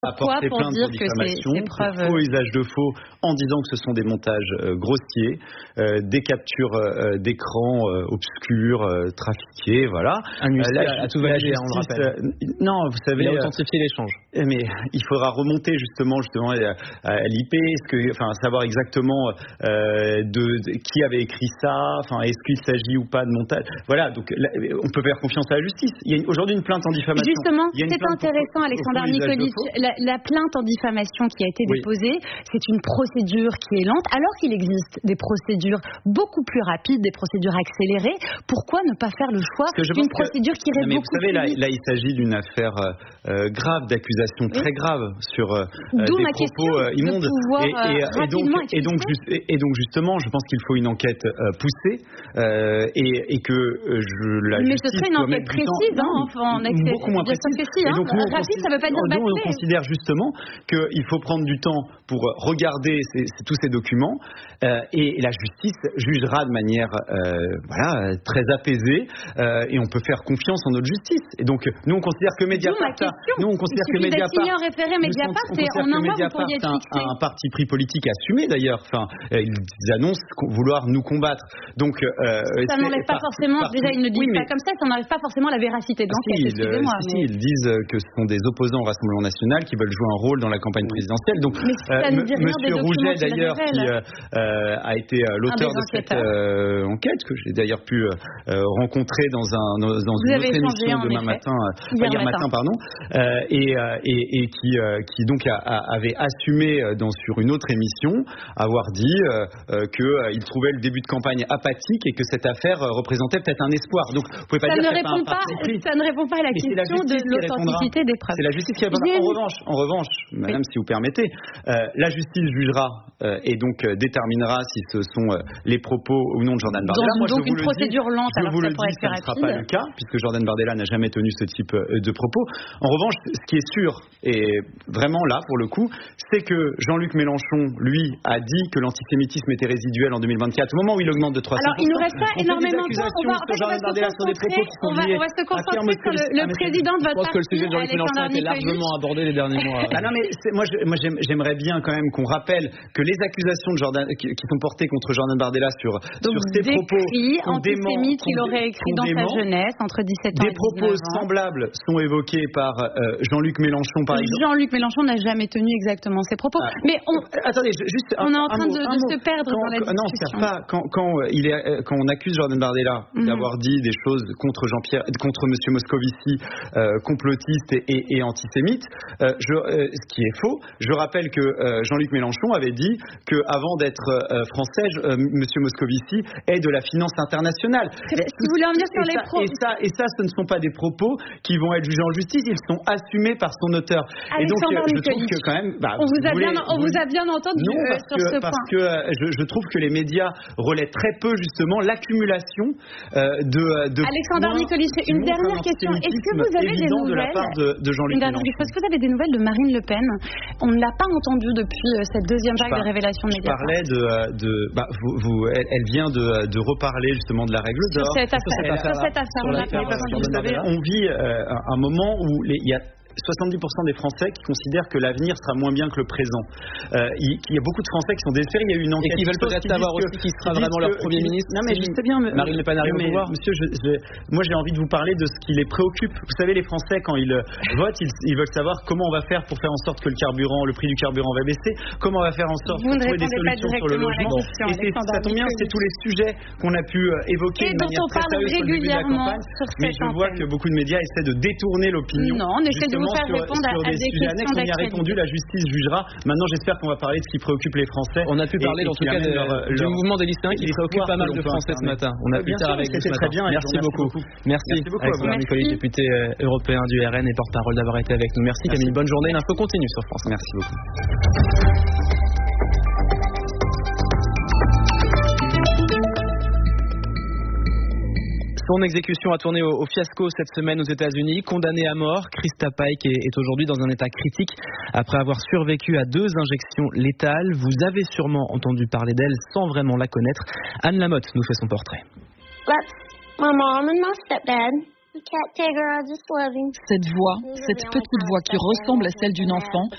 a porté plainte pour diffamation, pour faux usage de faux, en disant que ce sont des montages grossiers, des captures d'écran obscures, trafiquées, voilà. Un huissier a tout validé, on le rappelle. Non, vous savez... Il a authentifié l'échange. Mais il faudra remonter justement à l'IP, savoir exactement qui avait écrit ça, est-ce qu'il s'agit ou pas de montage. Voilà, donc là, on peut faire confiance à la justice. Il y a aujourd'hui une plainte en diffamation. Justement, c'est intéressant, Alexandre Nicolic. La plainte en diffamation qui a été déposée, c'est une procédure qui est lente, alors qu'il existe des procédures beaucoup plus rapides, des procédures accélérées. Pourquoi ne pas faire le choix d'une procédure qui irait beaucoup plus vite ? Vous savez, là, il s'agit d'une affaire grave, d'accusation très grave sur des propos immondes. Et donc justement, je pense qu'il faut une enquête poussée et que la mais justice ce serait une enquête précise, en accès. Beaucoup moins précise. Rapide, ça ne veut pas dire bâclé. Nous, on considère justement qu'il faut prendre du temps pour regarder tous ces documents et la justice jugera de manière très apaisée et on peut faire confiance en notre justice. Et donc, nous, on considère que Mediapart... un référé Mediapart et en un mois, vous pourriez être fixé. Un parti pris politique assumé, d'ailleurs. Ils annoncent vouloir nous combattre. Donc, ça n'enlève pas forcément... Déjà, ils ne disent pas comme ça n'enlève pas forcément la véracité d'enquête. Ils disent que ce sont des opposants au Rassemblement national qui veulent jouer un rôle dans la campagne présidentielle. Donc, Monsieur Rouget, d'ailleurs, qui a été l'auteur de cette enquête, que j'ai d'ailleurs pu rencontrer dans une autre émission hier matin, et qui donc avait assumé sur une autre émission avoir dit qu'il trouvait le début de campagne apathique et que cette affaire représentait peut-être un espoir. Donc, vous pouvez pas dire ça ne répond pas à la question de l'authenticité des preuves. C'est la justice qui répondra. En revanche, madame, si vous permettez, la justice jugera et donc déterminera si ce sont les propos ou non de Jordan Bardella. Donc une procédure lente, alors ça pourrait être rapide. Ce ne sera pas le cas, puisque Jordan Bardella n'a jamais tenu ce type de propos. En revanche, ce qui est sûr, et vraiment là, pour le coup, c'est que Jean-Luc Mélenchon, lui, a dit que l'antisémitisme était résiduel en 2024, au moment où il augmente de 300%. Alors, il nous reste pas énormément de temps. On va se concentrer sur le président de votre parti. Je pense que le sujet de Jean-Luc Mélenchon a été largement abordé les derniers mois. Moi, j'aimerais bien quand même qu'on rappelle que les accusations de Jordan, qui sont portées contre Jordan Bardella sur ses propos antisémites qu'il aurait écrit dans sa jeunesse entre 17 ans et 19 ans. Des propos semblables sont évoqués par Jean-Luc Mélenchon, par exemple. Jean-Luc Mélenchon n'a jamais tenu exactement ces propos. Mais attendez, on est en train de se perdre dans la discussion. Quand on accuse Jordan Bardella d'avoir dit des choses contre Monsieur Moscovici, complotiste et antisémite, ce qui est faux. Je rappelle que Jean-Luc Mélenchon avait dit qu'avant d'être français, Monsieur Moscovici est de la finance internationale. Si vous voulez en venir sur les propos. Et ça, ce ne sont pas des propos qui vont être jugés en justice, ils sont assumés par son auteur. Et donc, je trouve que quand même... on vous a bien entendu sur ce point. Parce que je trouve que les médias relaient très peu, justement, l'accumulation de Alexandre Nicolic, une dernière question. Est-ce que vous avez des nouvelles de la part de Jean-Luc Mélenchon? Est-ce que vous avez des nouvelles de Marine Le Pen? On ne l'a pas entendue depuis cette deuxième vague de révélations de Mediapart. Elle vient de reparler justement de la règle d'or. Sur cette affaire. Vous savez, on vit un moment où il y a 70% des Français qui considèrent que l'avenir sera moins bien que le présent. Il y a beaucoup de Français qui sont désespérés. Il y a eu une enquête. Et qui veulent peut-être savoir aussi qui sera vraiment leur Premier ministre. Non, mais je sais bien. Marine Le Pen arrive au pouvoir. Monsieur, moi j'ai envie de vous parler de ce qui les préoccupe. Vous savez, les Français, quand ils votent, ils veulent savoir comment on va faire pour faire en sorte que le prix du carburant va baisser, comment on va faire en sorte de trouver des solutions sur le logement. Et ça tombe bien, c'est tous les sujets qu'on a pu évoquer de manière très sérieuse sur le début de la campagne. Mais je vois que beaucoup de médias essaient de détourner l'opinion. Non, on essaie de vous faire répondre à des questions annexes. On y a répondu, la justice jugera. Maintenant, j'espère qu'on va parler de ce qui préoccupe les Français. On a pu parler, en tout cas, du mouvement des lycéens qui préoccupe pas mal de Français ce matin. On a pu faire avec vous ce matin. Merci beaucoup. Merci Alexandre Nicolic, député européen du RN et porte-parole, d'avoir été avec nous. Merci Camille, bonne journée. L'info continue sur France. Merci beaucoup. Son exécution a tourné au fiasco cette semaine aux États-Unis. Condamnée à mort, Krista Pike est aujourd'hui dans un état critique après avoir survécu à 2 injections létales. Vous avez sûrement entendu parler d'elle sans vraiment la connaître. Anne Lamotte nous fait son portrait. Cette voix, cette petite voix qui ressemble à celle d'une enfant,